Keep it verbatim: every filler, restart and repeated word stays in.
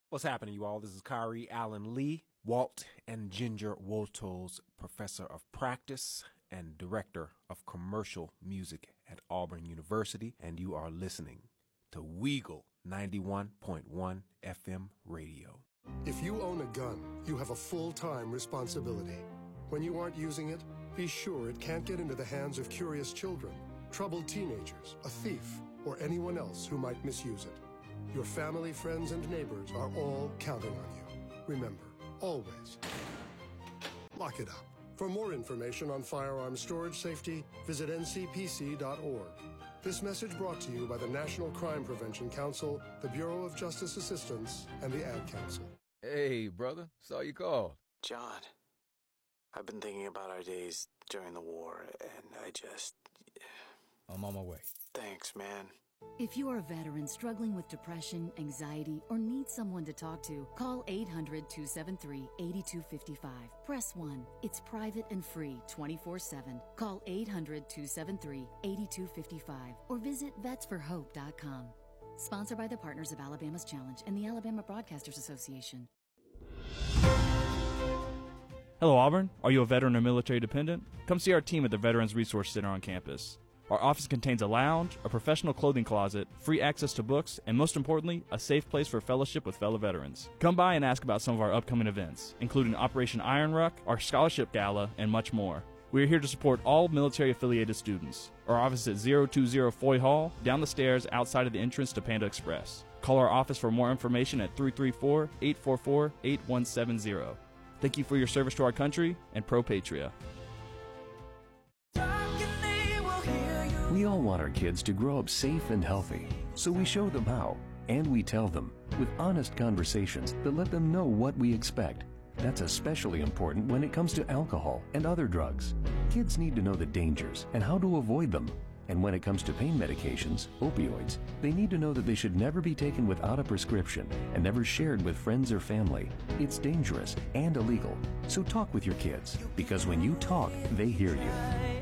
What's happening, you all? This is Kyrie Allen Lee, Walt and Ginger Wolters Professor of Practice and Director of Commercial Music at Auburn University, and you are listening to Weagle ninety-one point one F M radio. If you own a gun, you have a full-time responsibility. When you aren't using it, be sure it can't get into the hands of curious children, troubled teenagers, a thief, or anyone else who might misuse it. Your family, friends, and neighbors are all counting on you. Remember, always, lock it up. For more information on firearms storage safety, visit N C P C dot org. This message brought to you by the National Crime Prevention Council, the Bureau of Justice Assistance, and the Ad Council. Hey, brother. Saw you called. John, I've been thinking about our days during the war, and I just... I'm on my way. Thanks, man. If you are a veteran struggling with depression, anxiety, or need someone to talk to, call eight hundred, two seven three, eight two five five. Press one. It's private and free twenty-four seven. Call eight hundred, two seven three, eight two five five or visit vets for hope dot com. Sponsored by the Partners of Alabama's Challenge and the Alabama Broadcasters Association. Hello, Auburn. Are you a veteran or military dependent? Come see our team at the Veterans Resource Center on campus. Our office contains a lounge, a professional clothing closet, free access to books, and most importantly, a safe place for fellowship with fellow veterans. Come by and ask about some of our upcoming events, including Operation Iron Ruck, our scholarship gala, and much more. We are here to support all military-affiliated students. Our office is at zero two zero Foy Hall, down the stairs outside of the entrance to Panda Express. Call our office for more information at three three four, eight four four, eight one seven zero. Thank you for your service to our country, and Pro Patria. We all want our kids to grow up safe and healthy, so we show them how, and we tell them with honest conversations that let them know what we expect. That's especially important when it comes to alcohol and other drugs. Kids need to know the dangers and how to avoid them. And when it comes to pain medications, opioids, they need to know that they should never be taken without a prescription and never shared with friends or family. It's dangerous and illegal. So talk with your kids, because when you talk, they hear you.